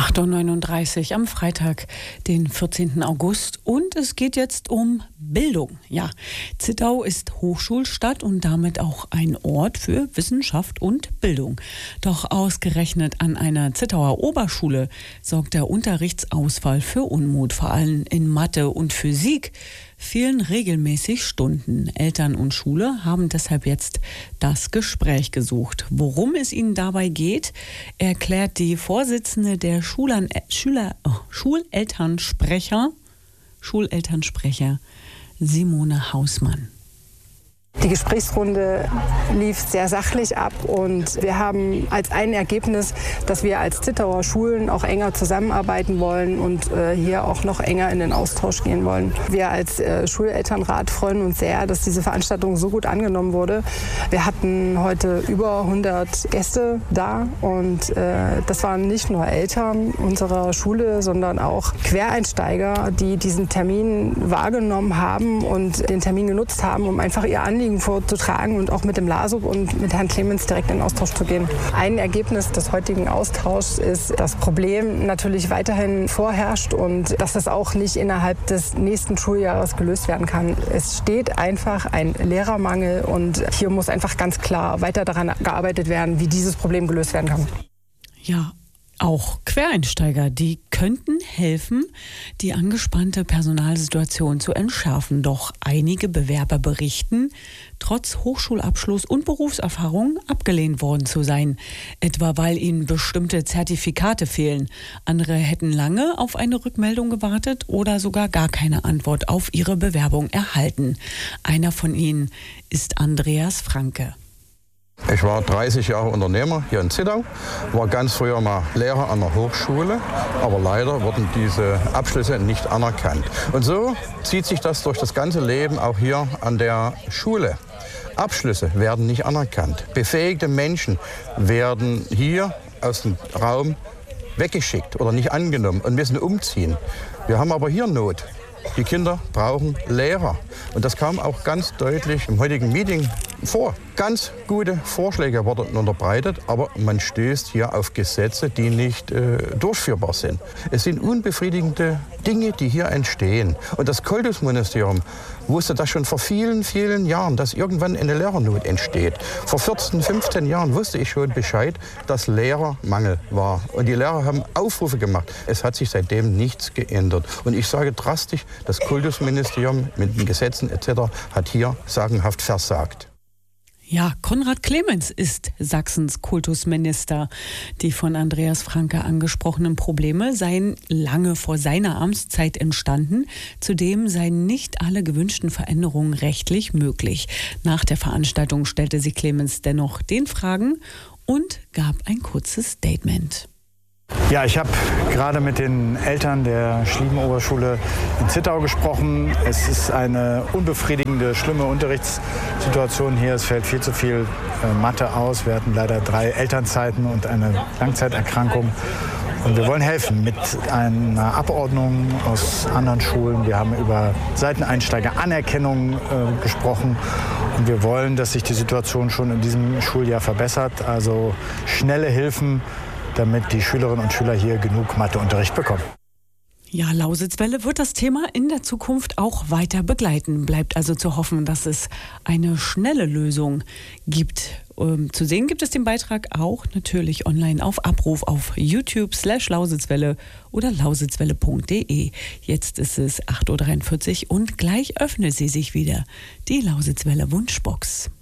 8:39 Uhr am Freitag, den 14. August. Und es geht jetzt um Bildung. Ja, Zittau ist Hochschulstadt und damit auch ein Ort für Wissenschaft und Bildung. Doch ausgerechnet an einer Zittauer Oberschule sorgt der Unterrichtsausfall für Unmut. Vor allem in Mathe und Physik fehlen regelmäßig Stunden. Eltern und Schule haben deshalb jetzt das Gespräch gesucht. Worum es ihnen dabei geht, erklärt die Vorsitzende der Schulelternsprecher Simone Hausmann. Die Gesprächsrunde lief sehr sachlich ab und wir haben als ein Ergebnis, dass wir als Zittauer Schulen auch enger zusammenarbeiten wollen und hier auch noch enger in den Austausch gehen wollen. Wir als Schulelternrat freuen uns sehr, dass diese Veranstaltung so gut angenommen wurde. Wir hatten heute über 100 Gäste da und das waren nicht nur Eltern unserer Schule, sondern auch Quereinsteiger, die diesen Termin wahrgenommen haben und den Termin genutzt haben, um einfach ihr Anliegen vorzutragen und auch mit dem LASUB und mit Herrn Clemens direkt in Austausch zu gehen. Ein Ergebnis des heutigen Austauschs ist, dass das Problem natürlich weiterhin vorherrscht und dass es auch nicht innerhalb des nächsten Schuljahres gelöst werden kann. Es steht einfach ein Lehrermangel und hier muss einfach ganz klar weiter daran gearbeitet werden, wie dieses Problem gelöst werden kann. Ja, auch Quereinsteiger, die könnten helfen, die angespannte Personalsituation zu entschärfen. Doch einige Bewerber berichten, trotz Hochschulabschluss und Berufserfahrung abgelehnt worden zu sein. Etwa weil ihnen bestimmte Zertifikate fehlen. Andere hätten lange auf eine Rückmeldung gewartet oder sogar gar keine Antwort auf ihre Bewerbung erhalten. Einer von ihnen ist Andreas Franke. Ich war 30 Jahre Unternehmer hier in Zittau, war ganz früher mal Lehrer an der Hochschule, aber leider wurden diese Abschlüsse nicht anerkannt. Und so zieht sich das durch das ganze Leben auch hier an der Schule. Abschlüsse werden nicht anerkannt. Befähigte Menschen werden hier aus dem Raum weggeschickt oder nicht angenommen und müssen umziehen. Wir haben aber hier Not. Die Kinder brauchen Lehrer. Und das kam auch ganz deutlich im heutigen Meeting vor. Ganz gute Vorschläge wurden unterbreitet, aber man stößt hier auf Gesetze, die nicht durchführbar sind. Es sind unbefriedigende Dinge, die hier entstehen. Und das Kultusministerium wusste das schon vor vielen, vielen Jahren, dass irgendwann eine Lehrernot entsteht. Vor 14, 15 Jahren wusste ich schon Bescheid, dass Lehrermangel war. Und die Lehrer haben Aufrufe gemacht. Es hat sich seitdem nichts geändert. Und ich sage drastisch, das Kultusministerium mit den Gesetzen etc. hat hier sagenhaft versagt. Ja, Konrad Clemens ist Sachsens Kultusminister. Die von Andreas Franke angesprochenen Probleme seien lange vor seiner Amtszeit entstanden. Zudem seien nicht alle gewünschten Veränderungen rechtlich möglich. Nach der Veranstaltung stellte sich Clemens dennoch den Fragen und gab ein kurzes Statement. Ja, ich habe gerade mit den Eltern der Schlieben-Oberschule in Zittau gesprochen. Es ist eine unbefriedigende, schlimme Unterrichtssituation hier. Es fällt viel zu viel Mathe aus. Wir hatten leider 3 Elternzeiten und eine Langzeiterkrankung. Und wir wollen helfen mit einer Abordnung aus anderen Schulen. Wir haben über Seiteneinsteiger-Anerkennung gesprochen. Und wir wollen, dass sich die Situation schon in diesem Schuljahr verbessert. Also schnelle Hilfen, damit die Schülerinnen und Schüler hier genug Matheunterricht bekommen. Ja, Lausitzwelle wird das Thema in der Zukunft auch weiter begleiten. Bleibt also zu hoffen, dass es eine schnelle Lösung gibt. Zu sehen gibt es den Beitrag auch natürlich online auf Abruf auf YouTube/Lausitzwelle oder lausitzwelle.de. Jetzt ist es 8:43 Uhr und gleich öffnet sie sich wieder, die Lausitzwelle Wunschbox.